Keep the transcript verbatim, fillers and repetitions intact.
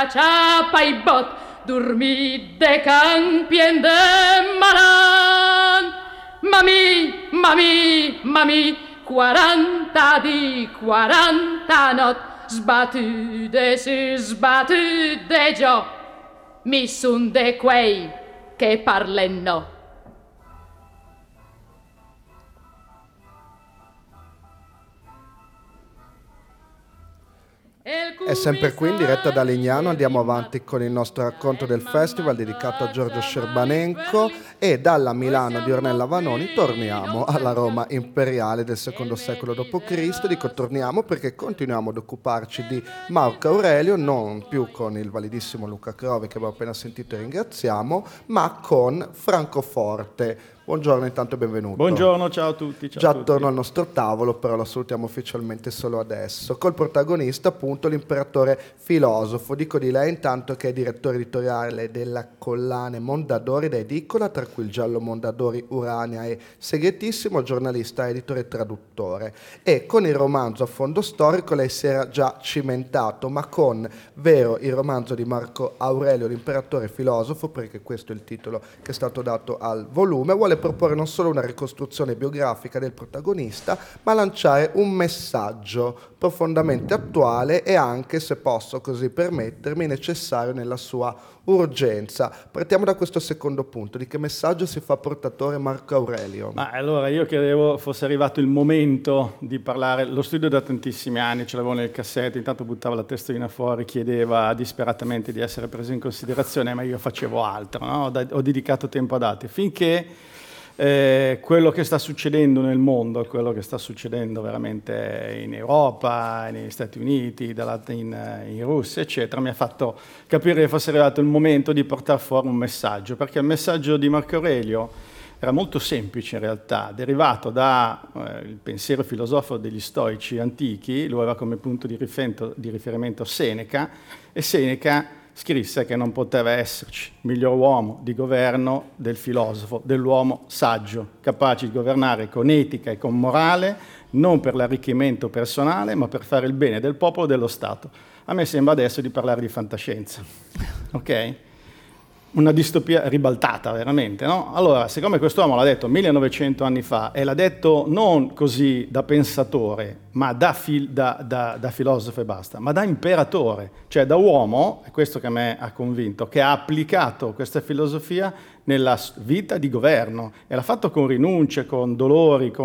la ciapa i bot, dormit de campien de malan. Mami, mami, mami, quaranta di, quaranta not, sbattude su sbattude giò, mi sun de quei che parlen no. È sempre qui in diretta da Lignano, andiamo avanti con il nostro racconto del festival dedicato a Giorgio Scerbanenko e dalla Milano di Ornella Vanoni torniamo alla Roma imperiale del secondo secolo dopo Cristo. Dico torniamo perché continuiamo ad occuparci di Marco Aurelio, non più con il validissimo Luca Crovi che abbiamo appena sentito e ringraziamo, ma con Francoforte. Buongiorno, intanto benvenuto. Buongiorno, ciao a tutti. Ciao Già a tutti. attorno al nostro tavolo, però lo salutiamo ufficialmente solo adesso, col protagonista appunto l'imperatore filosofo. Dico di lei intanto che è direttore editoriale della collane Mondadori da Edicola, tra cui il giallo Mondadori Urania e Segretissimo, giornalista, editore e traduttore. E con il romanzo A fondo storico lei si era già cimentato, ma con Vero, il romanzo di Marco Aurelio, l'imperatore filosofo, perché questo è il titolo che è stato dato al volume, vuole proporre non solo una ricostruzione biografica del protagonista, ma lanciare un messaggio profondamente attuale e anche, se posso così permettermi, necessario nella sua urgenza. Partiamo da questo secondo punto: di che messaggio si fa portatore Marco Aurelio? Ma allora io credevo fosse arrivato il momento di parlare. Lo studio da tantissimi anni, ce l'avevo nel cassetto, intanto buttava la testolina fuori, chiedeva disperatamente di essere preso in considerazione, ma io facevo altro, no? Ho, ho dedicato tempo ad altri, finché Eh, quello che sta succedendo nel mondo, quello che sta succedendo veramente in Europa, negli Stati Uniti, in, in Russia, eccetera, mi ha fatto capire che fosse arrivato il momento di portare fuori un messaggio, perché il messaggio di Marco Aurelio era molto semplice in realtà, derivato dal eh, pensiero filosofo degli stoici antichi. Lui aveva come punto di riferimento, di riferimento Seneca, e Seneca scrisse che non poteva esserci miglior uomo di governo del filosofo, dell'uomo saggio, capace di governare con etica e con morale, non per l'arricchimento personale, ma per fare il bene del popolo e dello Stato. A me sembra adesso di parlare di fantascienza, ok? Una distopia ribaltata, veramente, no? Allora, siccome quest'uomo l'ha detto millenovecento anni fa, e l'ha detto non così da pensatore, ma da, fil- da, da, da filosofo e basta, ma da imperatore, cioè da uomo, è questo che a me ha convinto, che ha applicato questa filosofia nella vita di governo, e l'ha fatto con rinunce, con dolori, con